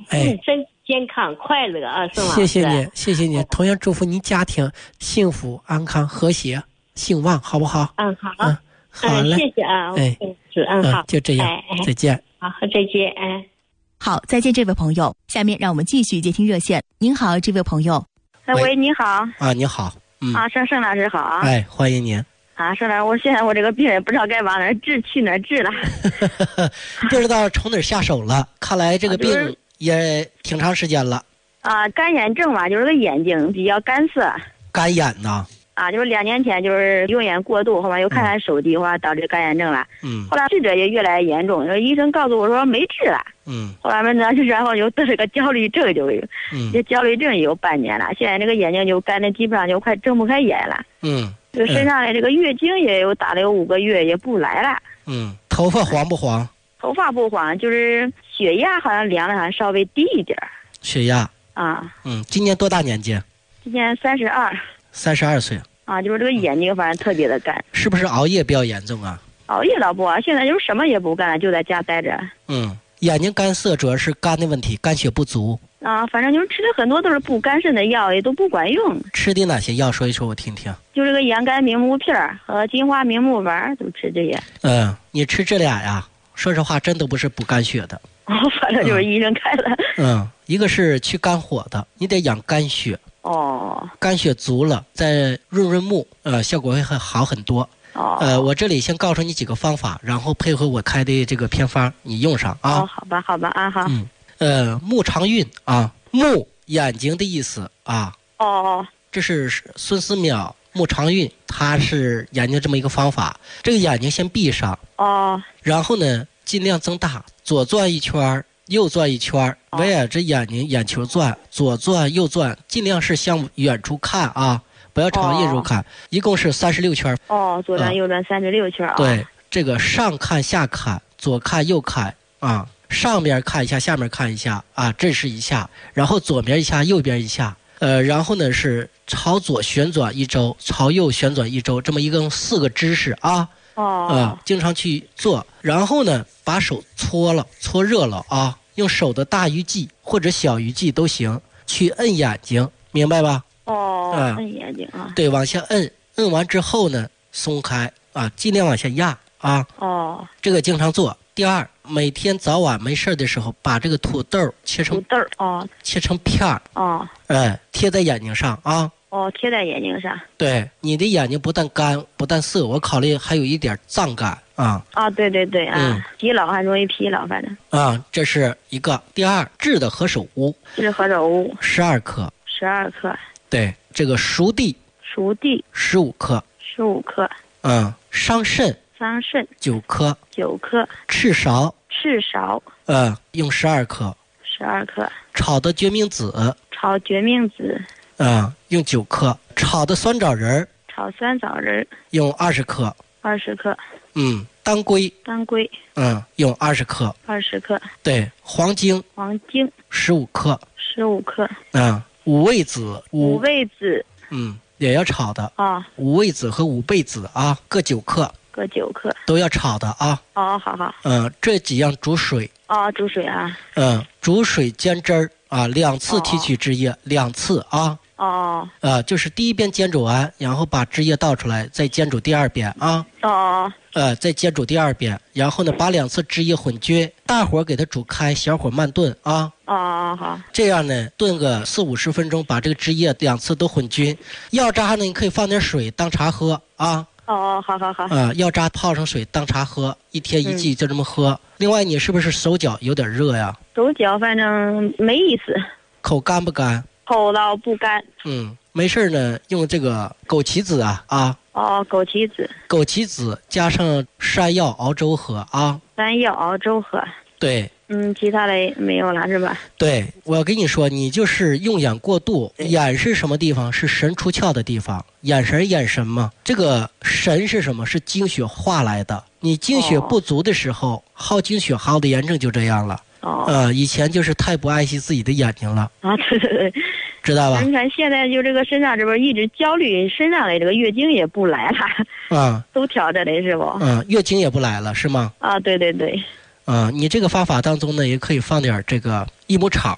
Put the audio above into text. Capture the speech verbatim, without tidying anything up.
哎， 身健康快乐啊，宋老师。 谢谢你，谢谢你。同样祝福您家庭幸福、安康、和谐、兴旺，好不好？ 嗯，好。 嗯，好嘞。 嗯、谢谢啊。 哎， 是嗯好、 嗯，就这样。 哎哎、 再见。 好，再见。哎。 好，再见，这位朋友。下面让我们继续接听热线。您好，这位朋友。 哎，喂，你好。 啊，你好。嗯。 啊，盛盛老师好啊。 哎，欢迎您。 啊，盛老师，我现在我这个病也不知道该往哪儿治，去哪儿治了。 不知道从哪儿下手了，看来这个病也挺长时间了。 啊，干眼症吧，就是个眼睛比较干涩。 干眼呐。 啊，就是两年前就是用眼过度，后来又看看手机的话，导致干眼症了。 嗯。 后来治着也越来越严重，医生告诉我说没治了。 嗯。 后来呢，然后就得了个焦虑症，就有， 嗯， 这焦虑症也有半年了。现在这个眼睛就干的基本上就快睁不开眼了。 嗯。 这个身上的这个月经也有打了有五个月也不来了。 嗯。头发黄不黄？ 头发不黄，就是血压好像量了，好像稍微低一点。 血压。 啊。 嗯，今年多大年纪？ 今年三十二。 三十二岁。 啊，就是这个眼睛反正特别的干。 是不是熬夜比较严重啊？ 熬夜倒不啊，现在就是什么也不干，就在家待着。 嗯，眼睛干涩主要是肝的问题，肝血不足。 啊，反正就是吃的很多都是不肝肾的药，也都不管用。 吃的哪些药说一说我听听。 就这个眼肝明目片和金花明目丸都吃这些。 嗯，你吃这俩呀，说实话真都不是补肝血的。 哦，反正就是医生开的。 嗯，一个是去肝火的，你得养肝血。 哦。 肝血足了，再润润目，呃，效果会很好很多。 哦。 呃，我这里先告诉你几个方法，然后配合我开的这个偏方，你用上啊。 哦，好吧，好吧，啊好。 嗯。呃，目长运啊，目眼睛的意思啊。 哦。 这是孙思邈目长运，他是研究这么一个方法。这个眼睛先闭上。 哦。 然后呢，尽量增大，左转一圈，右转一圈，围着这眼睛眼球转，左转右转，尽量是向远处看啊，不要朝近处看。哦、一共是三十六圈。 哦，左转右转三十六圈啊。 对，这个上看下看，左看右看啊。上边看一下，下面看一下啊，这是一下，然后左边一下，右边一下，呃，然后呢是朝左旋转一周，朝右旋转一周，这么一共四个姿势啊。 哦。 呃，经常去做，然后呢把手搓了，搓热了啊，用手的大鱼际或者小鱼际都行，去摁眼睛，明白吧？ 哦。 嗯、 摁眼睛啊。 对，往下摁，摁完之后呢松开啊，尽量往下压啊。 哦。 这个经常做。第二，每天早晚没事的时候，把这个土豆切成土豆哦， 切成片儿哦， 哎，贴在眼睛上啊。 哦，贴在眼睛上。 对，你的眼睛不但干，不但涩，我考虑还有一点胀感啊。 啊，对对对啊，嗯、疲劳还容易疲劳，反正。 啊，这是一个。第二，炙的何首乌。 炙的何首乌。 十二克。 十二克。 对，这个熟地。 熟地。 十五克。 十五克。 嗯，桑葚。 桑葚。 九克。 九克。 赤芍。 赤芍。 呃，用十二克。 十二克。 炒的决明子。 炒决明子。 嗯，用九克。炒的酸枣仁。 炒酸枣仁。 用二十克。 二十克。 嗯，当归。 当归。 嗯，用二十克。 二十克。 对，黄精。 黄精。 十五克。 十五克。 嗯，五味子。 五味子。 嗯，也要炒的啊。 五味子和五倍子啊，各九克。 各九克。 都要炒的啊。 哦，好好。 嗯，这几样煮水。 哦，煮水啊。 嗯，煮水煎汁儿啊，两次提取汁液，哦、两次啊。 哦。 呃，就是第一遍煎煮完，然后把汁液倒出来，再煎煮第二遍啊。 哦。 呃，再煎煮第二遍，然后呢，把两次汁液混均，大火给它煮开，小火慢炖啊。 哦，好。 这样呢，炖个四五十分钟，把这个汁液两次都混均。药渣呢，你可以放点水当茶喝啊。 哦，好好好。 啊、呃，药渣泡上水当茶喝，一天一剂就这么喝。嗯、另外，你是不是手脚有点热呀？ 手脚反正没意思。 口干不干？ 口倒不干。 嗯，没事呢，用这个枸杞子啊啊。 哦，枸杞子。 枸杞子加上山药熬粥喝啊。 山药熬粥喝。 对。 嗯，其他的没有了是吧？ 对，我要跟你说，你就是用眼过度。眼是什么地方？是神出窍的地方。眼神眼神嘛，这个神是什么？是精血化来的。你精血不足的时候，哦、耗精血耗的炎症就这样了。 哦。 呃，以前就是太不爱惜自己的眼睛了。 啊，对对对。 知道吧？ 你看现在就这个身上这边一直焦虑，身上的这个月经也不来了。 啊。 都挑着的是不？ 嗯，月经也不来了是吗？ 啊，对对对。 啊、呃，你这个方法当中呢，也可以放点这个益母草